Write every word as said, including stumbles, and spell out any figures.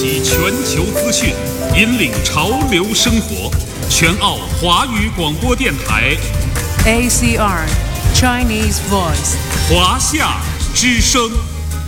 集全球资讯，引领潮流生活。全澳华语广播电台 A C R Chinese Voice 华夏之声。